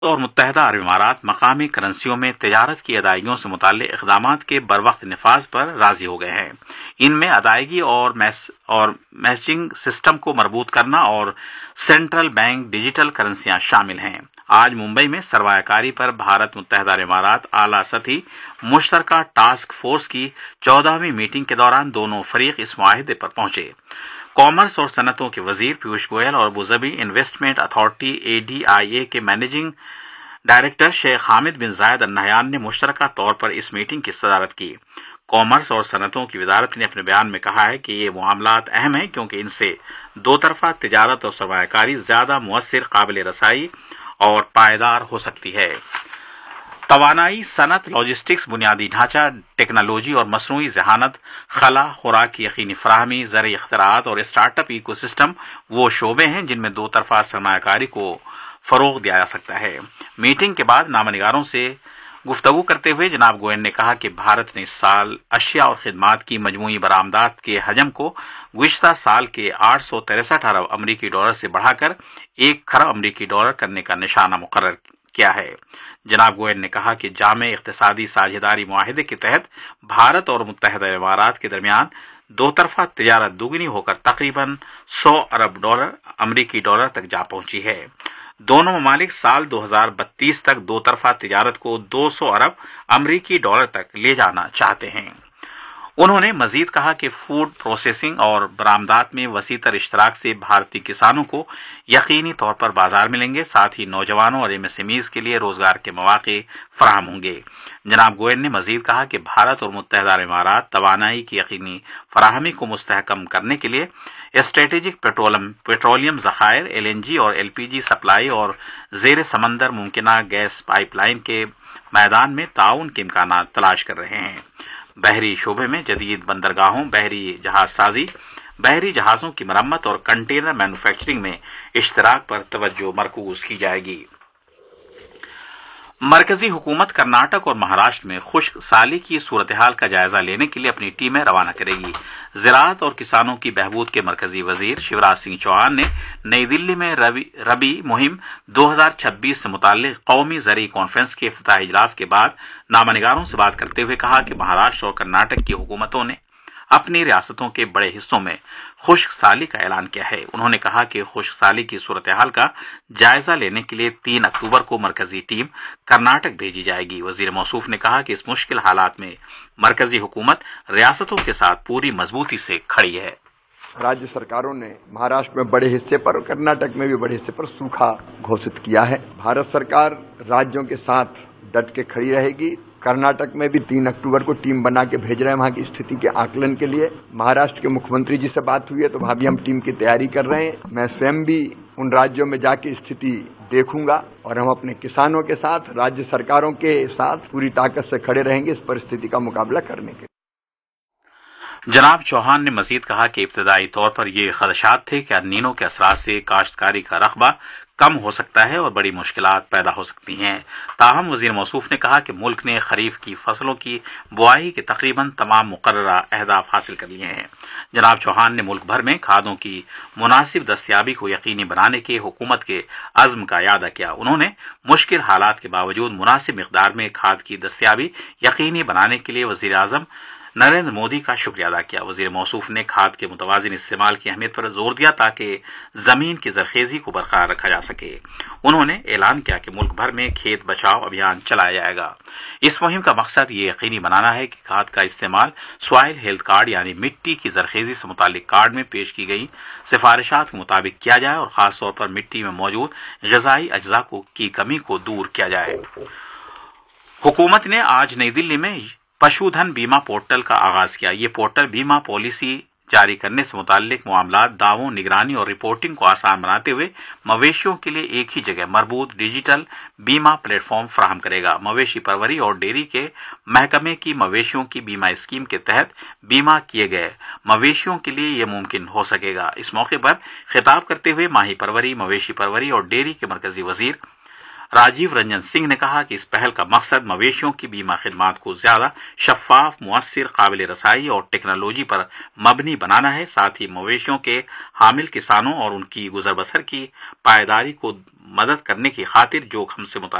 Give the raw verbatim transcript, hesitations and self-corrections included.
اور متحدہ عرب امارات مقامی کرنسیوں میں تجارت کی ادائیگیوں سے متعلق اقدامات کے بروقت نفاذ پر راضی ہو گئے ہیں۔ ان میں ادائیگی اور میس اور میچنگ سسٹم کو مربوط کرنا اور سینٹرل بینک ڈیجیٹل کرنسیاں شامل ہیں۔ آج ممبئی میں سرمایہ کاری پر بھارت متحدہ عرب امارات اعلیٰ سطحی مشترکہ ٹاسک فورس کی چودہویں میٹنگ کے دوران دونوں فریق اس معاہدے پر پہنچے۔ کامرس اور صنعتوں کے وزیر پیوش گوئل اور Abu Dhabi investment authority a D I اے کے مینیجنگ ڈائریکٹر شیخ حامد بن زاید ال نہیان نے مشترکہ طور پر اس میٹنگ کی صدارت کی۔ کامرس اور صنعتوں کی وزارت نے اپنے بیان میں کہا ہے کہ یہ معاملات اہم ہیں کیونکہ ان سے دو طرفہ تجارت اور سرمایہ کاری زیادہ مؤثر، قابل رسائی اور پائیدار ہو سکتی ہے۔ توانائی، صنعت، لاجسٹکس، بنیادی ڈھانچہ، ٹیکنالوجی اور مصنوعی ذہانت، خلا، خوراک کی یقینی فراہمی، زرعی اختراعات اور اسٹارٹ اپ ایکو سسٹم وہ شعبے ہیں جن میں دو طرفہ سرمایہ کاری کو فروغ دیا جا سکتا ہے۔ میٹنگ کے بعد نامہ نگاروں سے گفتگو کرتے ہوئے جناب گوئل نے کہا کہ بھارت نے اس سال اشیاء اور خدمات کی مجموعی برآمدات کے حجم کو گزشتہ سال کے آٹھ سو تریسٹھ ارب امریکی ڈالر سے بڑھا کر ایک کھرب امریکی ڈالر کرنے کا نشانہ مقرر کیا ہے۔ جناب گوئل نے کہا کہ جامع اقتصادی ساجھیداری معاہدے کے تحت بھارت اور متحدہ امارات کے درمیان دو طرفہ تجارت دوگنی ہو کر تقریباً سو ارب ڈالر امریکی ڈالر تک جا پہنچی ہے۔ دونوں ممالک سال دو ہزار بتیس تک دو طرفہ تجارت کو دو سو ارب امریکی ڈالر تک لے جانا چاہتے ہیں۔ انہوں نے مزید کہا کہ فوڈ پروسیسنگ اور برآمدات میں وسیع تر اشتراک سے بھارتی کسانوں کو یقینی طور پر بازار ملیں گے، ساتھ ہی نوجوانوں اور ایم ایس ایم ایز کے لیے روزگار کے مواقع فراہم ہوں گے۔ جناب گوئل نے مزید کہا کہ بھارت اور متحدہ عرب امارات توانائی کی یقینی فراہمی کو مستحکم کرنے کے لیے اسٹریٹجک پیٹرولیم پیٹرولیم ذخائر، ایل این جی اور ایل پی جی سپلائی اور زیر سمندر ممکنہ گیس پائپ لائن کے میدان میں تعاون کے امکانات تلاش کر رہے ہیں۔ بحری شعبے میں جدید بندرگاہوں، بحری جہاز سازی، بحری جہازوں کی مرمت اور کنٹینر مینوفیکچرنگ میں اشتراک پر توجہ مرکوز کی جائے گی۔ مرکزی حکومت کرناٹک اور مہاراشٹر میں خشک سالی کی صورتحال کا جائزہ لینے کے لیے اپنی ٹیمیں روانہ کرے گی۔ زراعت اور کسانوں کی بہبود کے مرکزی وزیر شیوراج سنگھ چوہان نے نئی دلی میں ربی مہم دو ہزار چھبیس سے متعلق قومی زرعی کانفرنس کے افتتاحی اجلاس کے بعد نامہ نگاروں سے بات کرتے ہوئے کہا کہ مہاراشٹر اور کرناٹک کی حکومتوں نے اپنی ریاستوں کے بڑے حصوں میں خشک سالی کا اعلان کیا ہے۔ انہوں نے کہا کہ خشک سالی کی صورتحال کا جائزہ لینے کے لیے تین اکتوبر کو مرکزی ٹیم کرناٹک بھیجی جائے گی۔ وزیر موصوف نے کہا کہ اس مشکل حالات میں مرکزی حکومت ریاستوں کے ساتھ پوری مضبوطی سے کھڑی ہے۔ راجیہ سرکاروں نے مہاراشٹر میں بڑے حصے پر اور کرناٹک میں بھی بڑے حصے پر سوکھا گھوشت کیا ہے۔ بھارت سرکار راجیوں کے ساتھ ڈٹ کے کھڑی رہے گی۔ کرناٹک میں بھی تین اکتوبر کو ٹیم بنا کے بھیج رہے ہیں وہاں کی استھتی کے آکلن کے لیے۔ مہاراشٹر کے مکھ منتری جی سے بات ہوئی ہے تو وہاں بھی ہم ٹیم کی تیاری کر رہے ہیں۔ میں سویم بھی ان راجیوں میں جا کے استھتی دیکھوں گا اور ہم اپنے کسانوں کے ساتھ، راجیہ سرکاروں کے ساتھ پوری طاقت سے کھڑے رہیں گے اس پرستھتی کا مقابلہ کرنے کے۔ جناب چوہان نے مزید کہا کہ ابتدائی طور پر یہ خدشات تھے کہ النینو کے اثرات سے کاشتکاری کا رقبہ کم ہو سکتا ہے اور بڑی مشکلات پیدا ہو سکتی ہیں۔ تاہم وزیر موصوف نے کہا کہ ملک نے خریف کی فصلوں کی بوائی کے تقریباً تمام مقررہ اہداف حاصل کر لیے ہیں۔ جناب چوہان نے ملک بھر میں کھادوں کی مناسب دستیابی کو یقینی بنانے کے حکومت کے عزم کا اعادہ کیا۔ انہوں نے مشکل حالات کے باوجود مناسب مقدار میں کھاد کی دستیابی یقینی بنانے کے لیے وزیر اعظم نریندر مودی کا شکریہ ادا کیا۔ وزیر موصوف نے کھاد کے متوازن استعمال کی اہمیت پر زور دیا تاکہ زمین کی زرخیزی کو برقرار رکھا جا سکے۔ انہوں نے اعلان کیا کہ ملک بھر میں کھیت بچاؤ ابھیان چلایا جائے گا۔ اس مہم کا مقصد یہ یقینی بنانا ہے کہ کھاد کا استعمال سوائل ہیلتھ کارڈ یعنی مٹی کی زرخیزی سے متعلق کارڈ میں پیش کی گئی سفارشات کے مطابق کیا جائے اور خاص طور پر مٹی میں موجود غذائی اجزاء کی کمی کو دور کیا جائے۔ حکومت نے آج نئی دلی میں پشو دھن بیمہ پورٹل کا آغاز کیا۔ یہ پورٹل بیمہ پالیسی جاری کرنے سے متعلق معاملات، دعووں، نگرانی اور رپورٹنگ کو آسان بناتے ہوئے مویشیوں کے لیے ایک ہی جگہ مربوط ڈیجیٹل بیمہ پلیٹ فارم فراہم کرے گا۔ مویشی پروری اور ڈیری کے محکمے کی مویشیوں کی بیمہ اسکیم کے تحت بیمہ کیے گئے مویشیوں کے لیے یہ ممکن ہو سکے گا۔ اس موقع پر خطاب کرتے ہوئے ماہی پروری، مویشی پروری اور ڈیری کے مرکزی وزیر راجیو رنجن سنگھ نے کہا کہ اس پہل کا مقصد مویشیوں کی بیمہ خدمات کو زیادہ شفاف، مؤثر، قابل رسائی اور ٹیکنالوجی پر مبنی بنانا ہے، ساتھ ہی مویشیوں کے حامل کسانوں اور ان کی گزر بسر کی پائیداری کو مدد کرنے کی خاطر جو ہم سے متعلق